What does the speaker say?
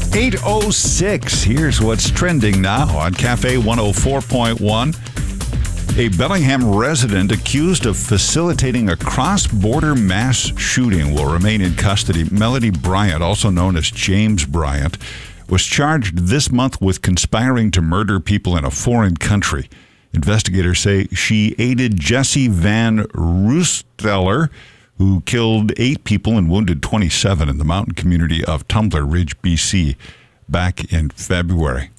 8:06. Here's what's trending now on Cafe 104.1. A Bellingham resident accused of facilitating a cross-border mass shooting will remain in custody. Melody Bryant, also known as James Bryant, was charged this month with conspiring to murder people in a foreign country. Investigators say she aided Jesse Van Roosteller, who killed 8 people and wounded 27 in the mountain community of Tumbler Ridge, BC, back in February.